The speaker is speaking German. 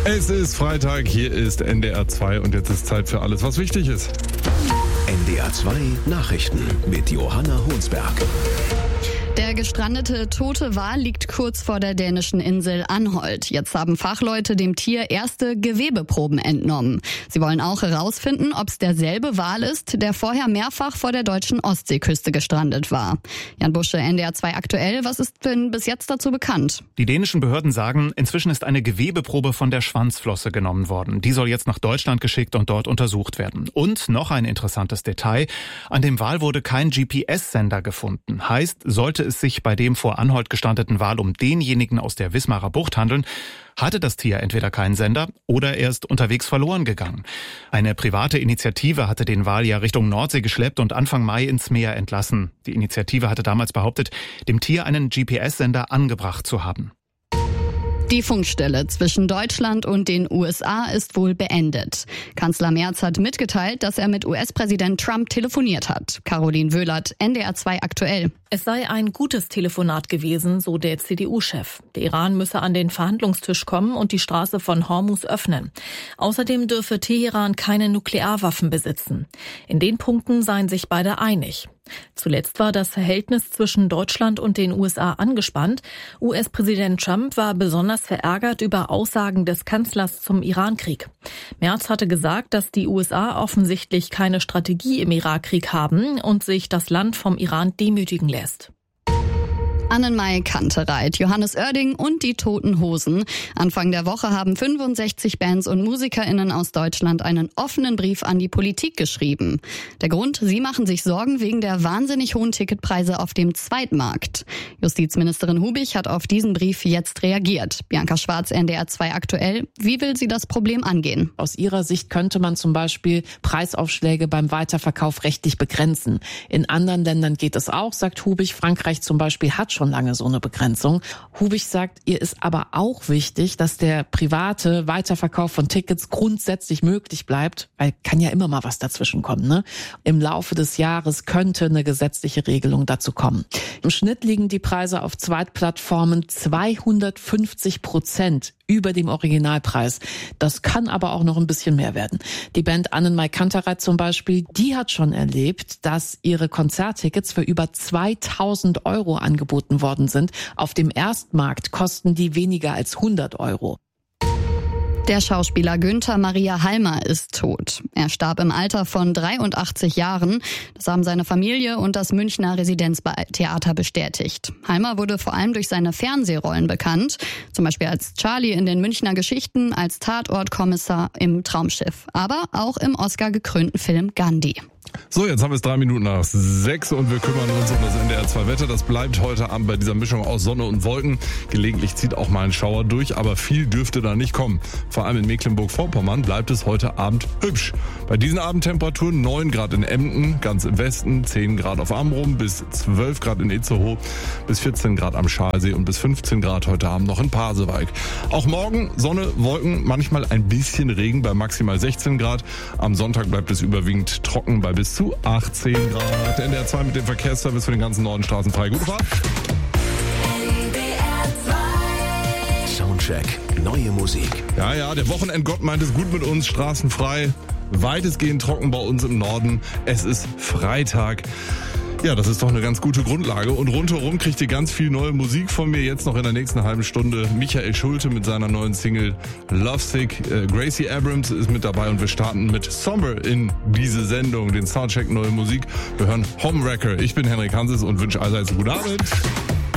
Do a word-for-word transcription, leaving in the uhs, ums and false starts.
Es ist Freitag, hier ist N D R zwei und jetzt ist Zeit für alles, was wichtig ist. N D R zwei Nachrichten mit Johanna Honsberg. Der gestrandete tote Wal liegt kurz vor der dänischen Insel Anholt. Jetzt haben Fachleute dem Tier erste Gewebeproben entnommen. Sie wollen auch herausfinden, ob es derselbe Wal ist, der vorher mehrfach vor der deutschen Ostseeküste gestrandet war. Jan Busche, N D R zwei aktuell. Was ist denn bis jetzt dazu bekannt? Die dänischen Behörden sagen, inzwischen ist eine Gewebeprobe von der Schwanzflosse genommen worden. Die soll jetzt nach Deutschland geschickt und dort untersucht werden. Und noch ein interessantes Detail. An dem Wal wurde kein G P S-Sender gefunden. Heißt, sollte es sich bei dem vor Anholt gestrandeten Wal um denjenigen aus der Wismarer Bucht handeln, hatte das Tier entweder keinen Sender oder er ist unterwegs verloren gegangen. Eine private Initiative hatte den Wal ja Richtung Nordsee geschleppt und Anfang Mai ins Meer entlassen. Die Initiative hatte damals behauptet, dem Tier einen G P S-Sender angebracht zu haben. Die Funkstelle zwischen Deutschland und den U S A ist wohl beendet. Kanzler Merz hat mitgeteilt, dass er mit U S-Präsident Trump telefoniert hat. Caroline Wöhlert, N D R zwei aktuell. Es sei ein gutes Telefonat gewesen, so der C D U-Chef. Der Iran müsse an den Verhandlungstisch kommen und die Straße von Hormuz öffnen. Außerdem dürfe Teheran keine Nuklearwaffen besitzen. In den Punkten seien sich beide einig. Zuletzt war das Verhältnis zwischen Deutschland und den U S A angespannt. U S-Präsident Trump war besonders verärgert über Aussagen des Kanzlers zum Irankrieg. Merz hatte gesagt, dass die U S A offensichtlich keine Strategie im Irakkrieg haben und sich das Land vom Iran demütigen lässt. Annenmai Kantereit, Johannes Oerding und die Toten Hosen. Anfang der Woche haben fünfundsechzig Bands und MusikerInnen aus Deutschland einen offenen Brief an die Politik geschrieben. Der Grund, sie machen sich Sorgen wegen der wahnsinnig hohen Ticketpreise auf dem Zweitmarkt. Justizministerin Hubich hat auf diesen Brief jetzt reagiert. Bianca Schwarz, N D R zwei aktuell. Wie will sie das Problem angehen? Aus ihrer Sicht könnte man zum Beispiel Preisaufschläge beim Weiterverkauf rechtlich begrenzen. In anderen Ländern geht es auch, sagt Hubich. Frankreich zum Beispiel hat schon lange so eine Begrenzung. Hubich sagt, ihr ist aber auch wichtig, dass der private Weiterverkauf von Tickets grundsätzlich möglich bleibt, weil kann ja immer mal was dazwischen kommen, ne? Im Laufe des Jahres könnte eine gesetzliche Regelung dazu kommen. Im Schnitt liegen die Preise auf Zweitplattformen zweihundertfünfzig Prozent über dem Originalpreis. Das kann aber auch noch ein bisschen mehr werden. Die Band Annenmai Kantereit zum Beispiel, die hat schon erlebt, dass ihre Konzerttickets für über zweitausend Euro angeboten worden sind. Auf dem Erstmarkt kosten die weniger als hundert Euro. Der Schauspieler Günther Maria Halmer ist tot. Er starb im Alter von dreiundachtzig Jahren. Das haben seine Familie und das Münchner Residenztheater bestätigt. Halmer wurde vor allem durch seine Fernsehrollen bekannt. Zum Beispiel als Charlie in den Münchner Geschichten, als Tatortkommissar im Traumschiff. Aber auch im Oscar-gekrönten Film Gandhi. So, jetzt haben wir es drei Minuten nach sechs und wir kümmern uns um das N D R zwei Wetter. Das bleibt heute Abend bei dieser Mischung aus Sonne und Wolken. Gelegentlich zieht auch mal ein Schauer durch, aber viel dürfte da nicht kommen. Vor allem in Mecklenburg-Vorpommern bleibt es heute Abend hübsch. Bei diesen Abendtemperaturen neun Grad in Emden, ganz im Westen, zehn Grad auf Amrum, bis zwölf Grad in Itzehoe, bis vierzehn Grad am Schalsee und bis fünfzehn Grad heute Abend noch in Pasewalk. Auch morgen Sonne, Wolken, manchmal ein bisschen Regen bei maximal sechzehn Grad. Am Sonntag bleibt es überwiegend trocken bei bis zu achtzehn Grad. N D R zwei mit dem Verkehrsservice für den ganzen Norden straßenfrei. Gute Fahrt. Soundcheck, neue Musik. Ja, ja, der Wochenendgott meint es gut mit uns, straßenfrei. Weitestgehend trocken bei uns im Norden. Es ist Freitag. Ja, das ist doch eine ganz gute Grundlage. Und rundherum kriegt ihr ganz viel neue Musik von mir. Jetzt noch in der nächsten halben Stunde Michael Schulte mit seiner neuen Single Lovesick. Äh, Gracie Abrams ist mit dabei und wir starten mit Somber in diese Sendung, den Soundcheck neue Musik. Wir hören Homewrecker. Ich bin Henrik Hanses und wünsche allseits einen guten Abend.